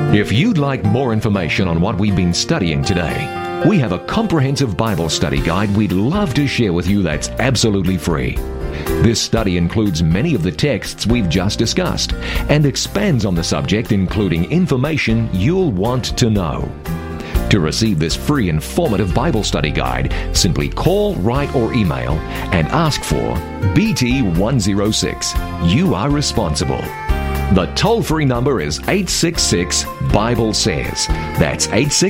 If you'd like more information on what we've been studying today, we have a comprehensive Bible study guide we'd love to share with you that's absolutely free. This study includes many of the texts we've just discussed and expands on the subject, including information you'll want to know. To receive this free informative Bible study guide, simply call, write, or email and ask for BT106. You are responsible. The toll-free number is 866-BIBLE-SAYS. That's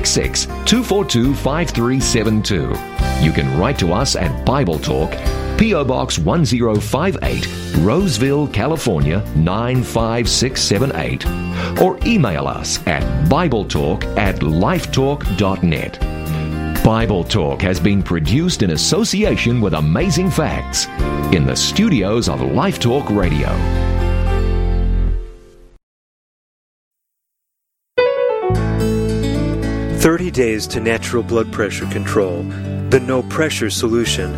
866-242-5372. You can write to us at Bible Talk, P.O. Box 1058, Roseville, California 95678. Or email us at BibleTalk@lifetalk.net. Bible Talk has been produced in association with Amazing Facts in the studios of Life Talk Radio. "30 Days to Natural Blood Pressure Control, the No Pressure Solution."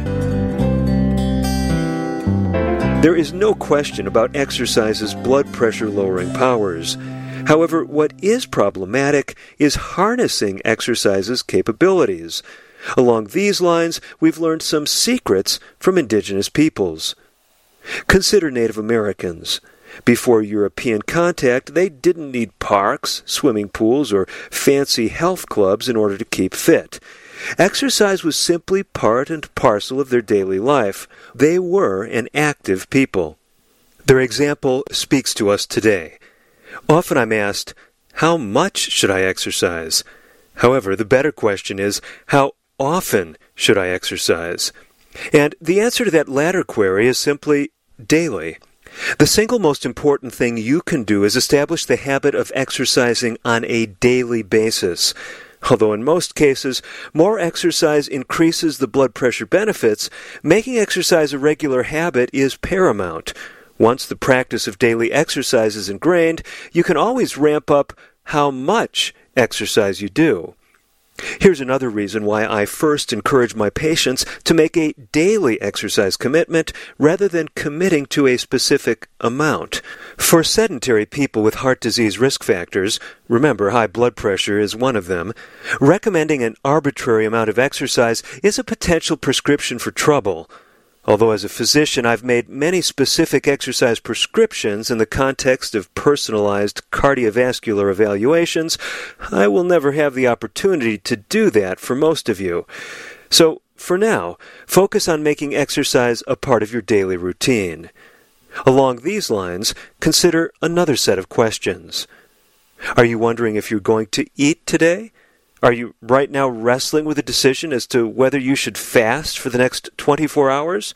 There is no question about exercise's blood pressure lowering powers. However, what is problematic is harnessing exercise's capabilities. Along these lines, we've learned some secrets from indigenous peoples. Consider Native Americans. Before European contact, they didn't need parks, swimming pools, or fancy health clubs in order to keep fit. Exercise was simply part and parcel of their daily life. They were an active people. Their example speaks to us today. Often I'm asked, how much should I exercise? However, the better question is, how often should I exercise? And the answer to that latter query is simply daily. The single most important thing you can do is establish the habit of exercising on a daily basis. Although in most cases, more exercise increases the blood pressure benefits, making exercise a regular habit is paramount. Once the practice of daily exercise is ingrained, you can always ramp up how much exercise you do. Here's another reason why I first encourage my patients to make a daily exercise commitment rather than committing to a specific amount. For sedentary people with heart disease risk factors, remember high blood pressure is one of them, recommending an arbitrary amount of exercise is a potential prescription for trouble. Although as a physician I've made many specific exercise prescriptions in the context of personalized cardiovascular evaluations, I will never have the opportunity to do that for most of you. So, for now, focus on making exercise a part of your daily routine. Along these lines, consider another set of questions. Are you wondering if you're going to eat today? Are you right now wrestling with a decision as to whether you should fast for the next 24 hours?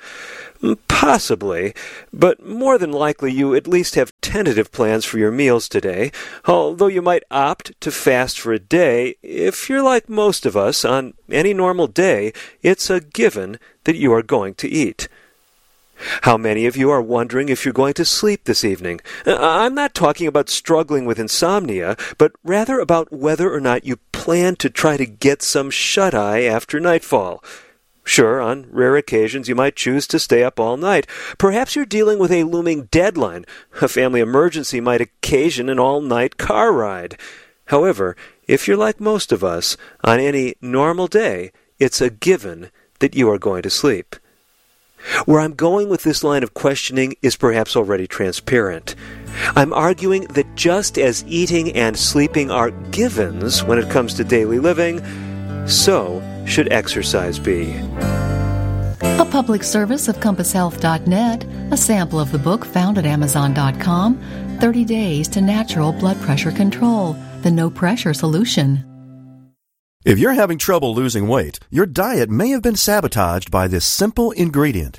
Possibly, but more than likely you at least have tentative plans for your meals today, although you might opt to fast for a day. If you're like most of us, on any normal day, it's a given that you are going to eat. How many of you are wondering if you're going to sleep this evening? I'm not talking about struggling with insomnia, but rather about whether or not you plan to try to get some shut-eye after nightfall. Sure, on rare occasions you might choose to stay up all night. Perhaps you're dealing with a looming deadline. A family emergency might occasion an all-night car ride. However, if you're like most of us, on any normal day, it's a given that you are going to sleep. Where I'm going with this line of questioning is perhaps already transparent. I'm arguing that just as eating and sleeping are givens when it comes to daily living, so should exercise be. A public service of CompassHealth.net, a sample of the book found at Amazon.com, 30 Days to Natural Blood Pressure Control, the No Pressure Solution. If you're having trouble losing weight, your diet may have been sabotaged by this simple ingredient.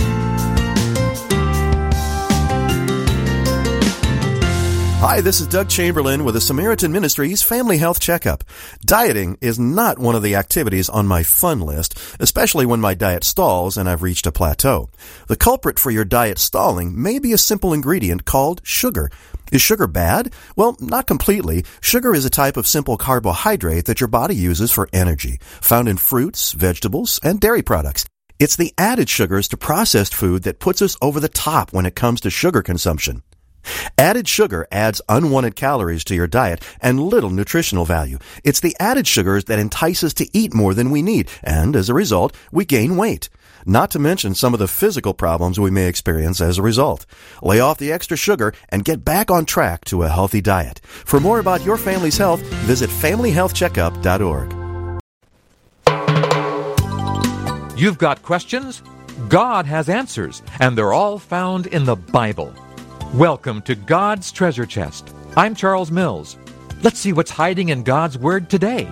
Hi, this is Doug Chamberlain with the Samaritan Ministries Family Health Checkup. Dieting is not one of the activities on my fun list, especially when my diet stalls and I've reached a plateau. The culprit for your diet stalling may be a simple ingredient called sugar. Is sugar bad? Well, not completely. Sugar is a type of simple carbohydrate that your body uses for energy, found in fruits, vegetables, and dairy products. It's the added sugars to processed food that puts us over the top when it comes to sugar consumption. Added sugar adds unwanted calories to your diet and little nutritional value. It's the added sugars that entice us to eat more than we need, and as a result, we gain weight. Not to mention some of the physical problems we may experience as a result. Lay off the extra sugar and get back on track to a healthy diet. For more about your family's health, visit FamilyHealthCheckup.org. You've got questions? God has answers, and they're all found in the Bible. Welcome to God's Treasure Chest. I'm Charles Mills. Let's see what's hiding in God's Word today.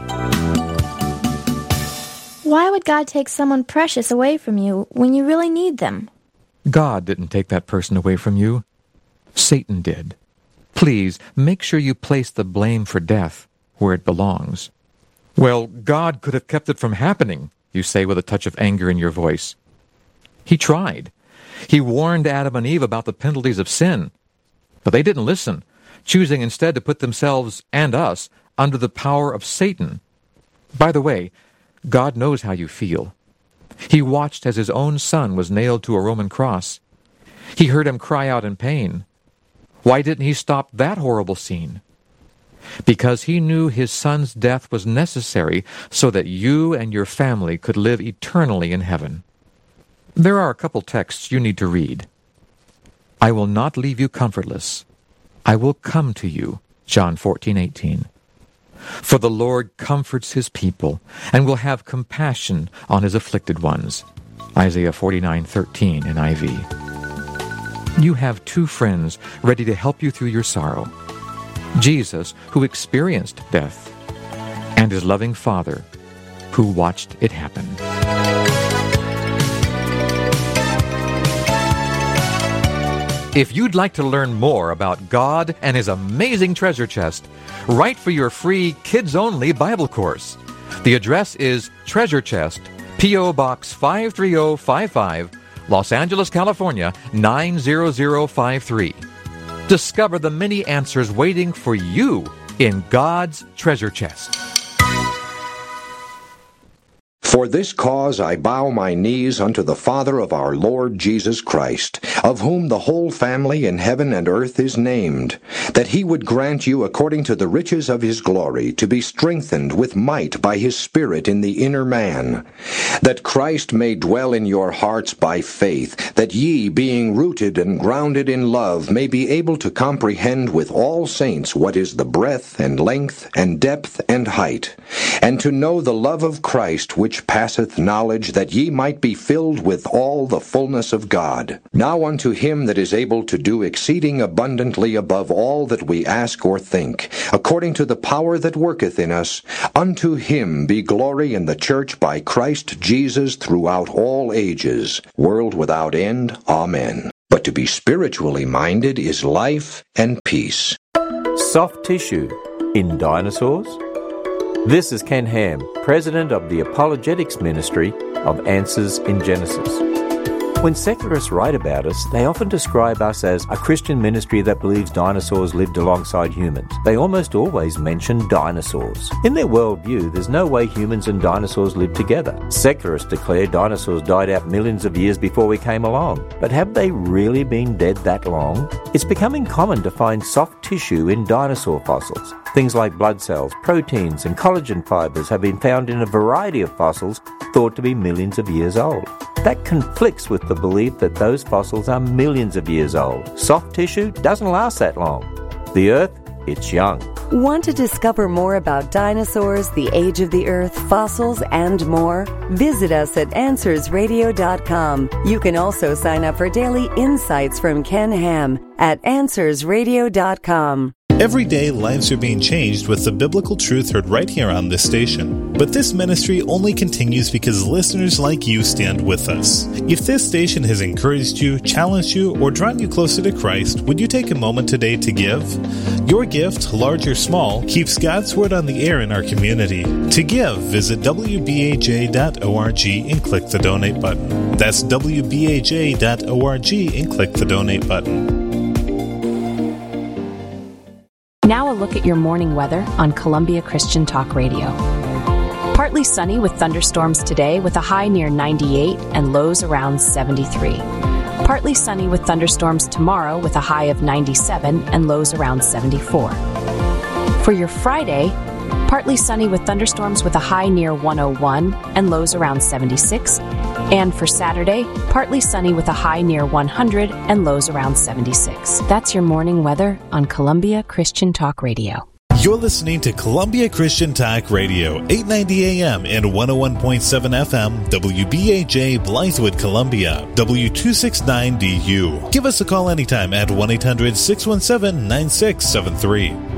Why would God take someone precious away from you when you really need them? God didn't take that person away from you. Satan did. Please, make sure you place the blame for death where it belongs. Well, God could have kept it from happening, you say with a touch of anger in your voice. He tried. He warned Adam and Eve about the penalties of sin. But they didn't listen, choosing instead to put themselves and us under the power of Satan. By the way, God knows how you feel. He watched as his own son was nailed to a Roman cross. He heard him cry out in pain. Why didn't he stop that horrible scene? Because he knew his son's death was necessary so that you and your family could live eternally in heaven. There are a couple texts you need to read. I will not leave you comfortless. I will come to you, John 14:18. For the Lord comforts his people and will have compassion on his afflicted ones, Isaiah 49:13 NIV. You have two friends ready to help you through your sorrow. Jesus, who experienced death, and his loving Father, who watched it happen. If you'd like to learn more about God and his amazing treasure chest, write for your free kids-only Bible course. The address is Treasure Chest, P.O. Box 53055, Los Angeles, California, 90053. Discover the many answers waiting for you in God's treasure chest. For this cause I bow my knees unto the Father of our Lord Jesus Christ, of whom the whole family in heaven and earth is named, that he would grant you according to the riches of his glory to be strengthened with might by his Spirit in the inner man, that Christ may dwell in your hearts by faith, that ye, being rooted and grounded in love, may be able to comprehend with all saints what is the breadth and length and depth and height, and to know the love of Christ which passeth knowledge, that ye might be filled with all the fullness of God. Now unto him that is able to do exceeding abundantly above all that we ask or think, according to the power that worketh in us, unto him be glory in the church by Christ Jesus throughout all ages, world without end. Amen. But to be spiritually minded is life and peace. Soft tissue in dinosaurs? This is Ken Ham, President of the Apologetics Ministry of Answers in Genesis. When secularists write about us, they often describe us as a Christian ministry that believes dinosaurs lived alongside humans. They almost always mention dinosaurs. In their worldview, there's no way humans and dinosaurs lived together. Secularists declare dinosaurs died out millions of years before we came along. But have they really been dead that long? It's becoming common to find soft tissue in dinosaur fossils. Things like blood cells, proteins, and collagen fibers have been found in a variety of fossils thought to be millions of years old. That conflicts with the belief that those fossils are millions of years old. Soft tissue doesn't last that long. The Earth, it's young. Want to discover more about dinosaurs, the age of the Earth, fossils, and more? Visit us at AnswersRadio.com. You can also sign up for daily insights from Ken Ham at AnswersRadio.com. Every day, lives are being changed with the biblical truth heard right here on this station. But this ministry only continues because listeners like you stand with us. If this station has encouraged you, challenged you, or drawn you closer to Christ, would you take a moment today to give? Your gift, large or small, keeps God's Word on the air in our community. To give, visit WBAJ.org and click the donate button. That's WBAJ.org and click the donate button. Now a look at your morning weather on Columbia Christian Talk Radio. Partly sunny with thunderstorms today with a high near 98 and lows around 73. partly sunny with thunderstorms tomorrow with a high of 97 and lows around 74. For your Friday, partly sunny with thunderstorms with a high near 101 and lows around 76. And for Saturday, partly sunny with a high near 100 and lows around 76. That's your morning weather on Columbia Christian Talk Radio. You're listening to Columbia Christian Talk Radio, 890 AM and 101.7 FM, WBAJ Blythewood, Columbia, W269DU. Give us a call anytime at 1-800-617-9673.